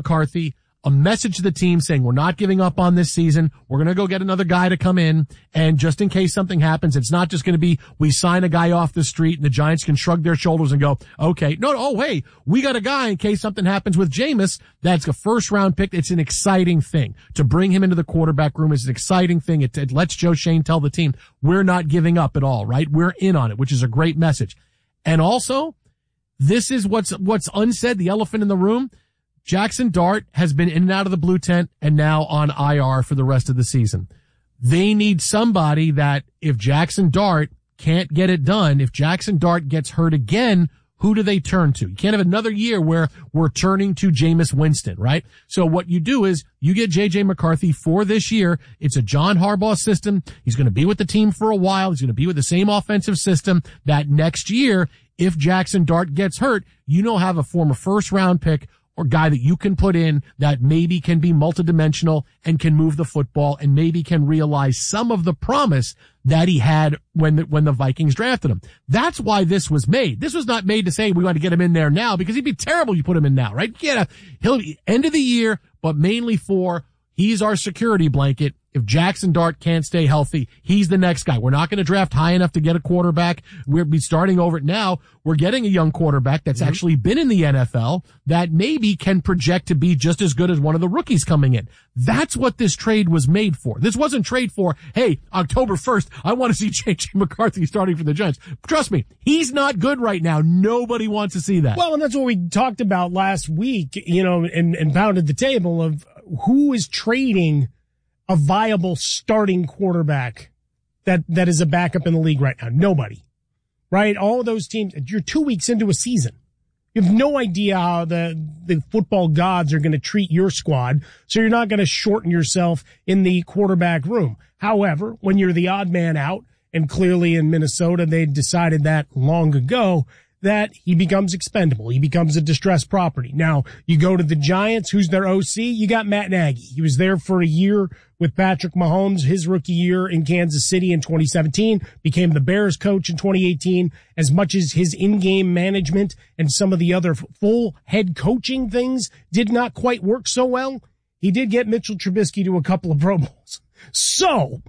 McCarthy a message to the team saying we're not giving up on this season. We're going to go get another guy to come in. And just in case something happens, it's not just going to be we sign a guy off the street and the Giants can shrug their shoulders and go, okay, no, oh, hey, we got a guy in case something happens with Jameis. That's a first round pick. It's an exciting thing to bring him into the quarterback room. It's an exciting thing. It lets Joe Schoen tell the team we're not giving up at all, right? We're in on it, which is a great message. And also, this is what's unsaid, the elephant in the room. Jackson Dart has been in and out of the blue tent and now on IR for the rest of the season. They need somebody that if Jackson Dart can't get it done, if Jackson Dart gets hurt again, who do they turn to? You can't have another year where we're turning to Jameis Winston, right? So what you do is you get J.J. McCarthy for this year. It's a John Harbaugh system. He's going to be with the team for a while. He's going to be with the same offensive system that next year, if Jackson Dart gets hurt, have a former first round pick or guy that you can put in that maybe can be multidimensional and can move the football and maybe can realize some of the promise that he had when the Vikings drafted him. That's why this was made. This was not made to say we want to get him in there now because he'd be terrible you put him in now, right? He'll be end of the year, but mainly for he's our security blanket. If Jackson Dart can't stay healthy, he's the next guy. We're not going to draft high enough to get a quarterback. We'll be starting over it now. We're getting a young quarterback that's actually been in the NFL that maybe can project to be just as good as one of the rookies coming in. That's what this trade was made for. This wasn't trade for, hey, October 1st, I want to see J.J. McCarthy starting for the Giants. Trust me, he's not good right now. Nobody wants to see that. Well, and that's what we talked about last week, and pounded the table of who is trading a viable starting quarterback that is a backup in the league right now. Nobody, right? All of those teams, you're 2 weeks into a season. You have no idea how the football gods are going to treat your squad. So you're not going to shorten yourself in the quarterback room. However, when you're the odd man out, and clearly in Minnesota, they decided that long ago, that he becomes expendable. He becomes a distressed property. Now, you go to the Giants, who's their OC? You got Matt Nagy. He was there for a year with Patrick Mahomes, his rookie year in Kansas City in 2017, became the Bears coach in 2018. As much as his in-game management and some of the other full head coaching things did not quite work so well, he did get Mitchell Trubisky to a couple of Pro Bowls. So,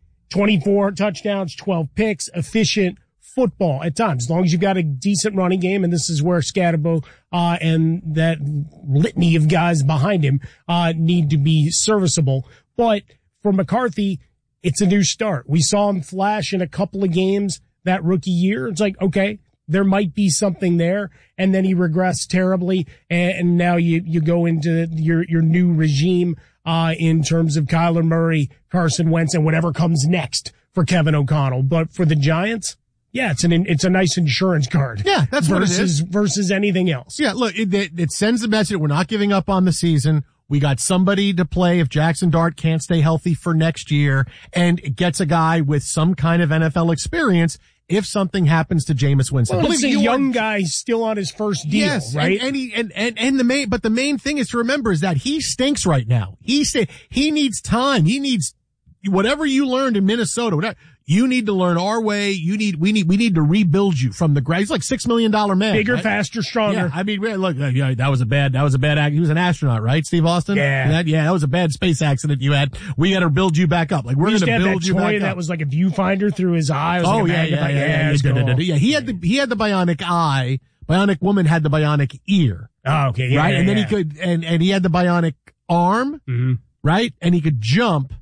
24 touchdowns, 12 picks, efficient football at times, as long as you've got a decent running game, and this is where Scatterbo and that litany of guys behind him need to be serviceable. But for McCarthy, it's a new start. We saw him flash in a couple of games that rookie year. It's like, okay, there might be something there, and then he regressed terribly, and now you go into your new regime in terms of Kyler Murray, Carson Wentz, and whatever comes next for Kevin O'Connell. But for the Giants, yeah, it's a nice insurance card. Yeah, that's what it is. Versus anything else. Yeah, look, it sends the message we're not giving up on the season. We got somebody to play if Jackson Dart can't stay healthy for next year, and it gets a guy with some kind of NFL experience if something happens to Jameis Winston. Well, it's a young guy still on his first deal, yes, right? But the main thing is to remember is that he stinks right now. He needs time. He needs whatever you learned in Minnesota, whatever. You need to learn our way. We need to rebuild you from the ground. He's like $6 million man. Bigger, right? Faster, stronger. Yeah, I mean, look, that was a bad act. He was an astronaut, right, Steve Austin? Yeah. That was a bad space accident you had. We got to build you back up. Like, we're going to build you back up. That was like a viewfinder through his eye. Yeah. He had the bionic eye. Bionic Woman had the bionic ear. Oh, okay. Yeah, right? Yeah, and then he could, and he had the bionic arm, right? And he could jump.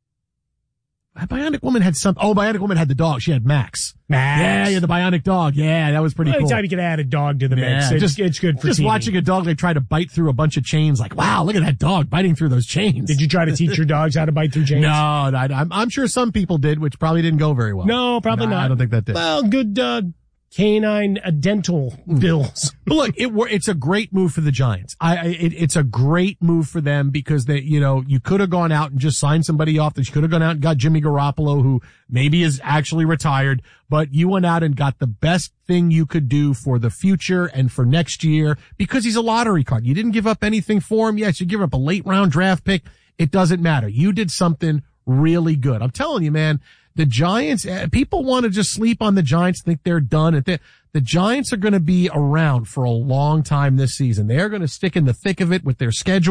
Bionic Woman had Bionic Woman had the dog. She had Max. Yeah, the bionic dog. Yeah, that was pretty cool. Anytime you can add a dog to the mix, it's good for just TV. Watching a dog try to bite through a bunch of chains, like, wow, look at that dog biting through those chains. Did you try to teach your dogs how to bite through chains? No, I'm sure some people did, which probably didn't go very well. No, probably not. I don't think that did. Well, good canine dental bills. But look, it's a great move for the Giants. It's a great move for them because you could have gone out and just signed somebody off. You could have gone out and got Jimmy Garoppolo, who maybe is actually retired, but you went out and got the best thing you could do for the future and for next year because he's a lottery card. You didn't give up anything for him. Yes, you give up a late round draft pick. It doesn't matter. You did something really good. I'm telling you, man. The Giants, people want to just sleep on the Giants, think they're done. The Giants are going to be around for a long time this season. They're going to stick in the thick of it with their schedule.